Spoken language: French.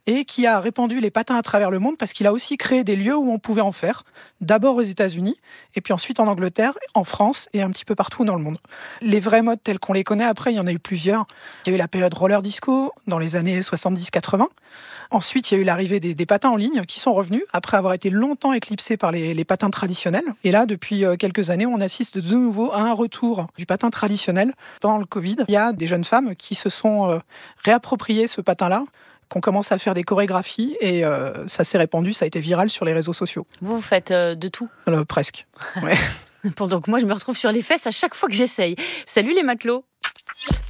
et qui a répandu les patins à travers le monde parce qu'il a aussi créé des lieux où on pouvait en faire, d'abord aux États-Unis, et puis ensuite en Angleterre, en France et un petit peu partout dans le monde. Les vrais modes tels qu'on les connaît, après, il y en a eu plusieurs. Il y a eu la période roller disco dans les années 70-80. Ensuite, il y a eu l'arrivée des patins en ligne qui sont revenus après avoir été longtemps éclipsés par les patins traditionnels. Et là, depuis quelques années, on assiste de nouveau à un retour du patin traditionnel. Pendant le Covid, il y a des jeunes femmes qui se sont réappropriées ce patin-là, qu'on commence à faire des chorégraphies et ça s'est répandu, ça a été viral sur les réseaux sociaux. Vous faites de tout. Presque. Ouais. Donc moi, je me retrouve sur les fesses à chaque fois que j'essaye. Salut les matelots.